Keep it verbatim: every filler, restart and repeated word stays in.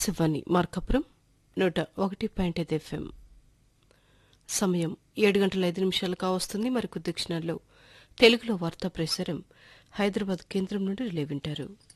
శివాని మార్కాపురం నూట ఒకటి పాయింట్ ఐదు ఎఫ్ఎం. సమయం ఏడు గంటల ఐదు నిమిషాలు కావస్తుంది. మరికొద్ది క్షణాల్లో తెలుగులో వార్తా ప్రసారం హైదరాబాద్ కేంద్రం నుండి రిలే వింటారు.